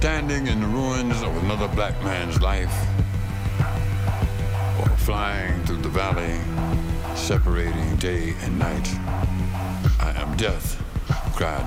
standing in the ruins of another black man's life, or flying through the valley, separating day and night. I am death, cried